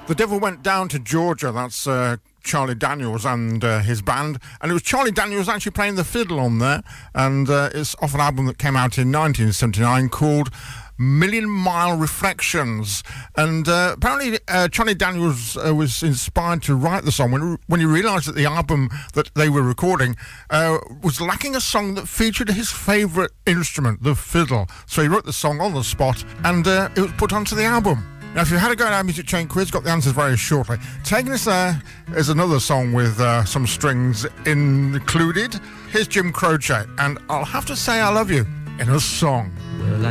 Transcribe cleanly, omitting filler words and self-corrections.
The Devil Went Down to Georgia, that's Charlie Daniels and his band. And it was Charlie Daniels actually playing the fiddle on there. And it's off an album that came out in 1979 called Million Mile Reflections. And apparently Charlie Daniels was inspired to write the song when he realised that the album that they were recording was lacking a song that featured his favourite instrument, the fiddle. So he wrote the song on the spot and it was put onto the album. Now, if you had a go at our music chain quiz, got the answers very shortly. Taking us there is another song with some strings included. Here's Jim Croce, and I'll have to say I love you in a song.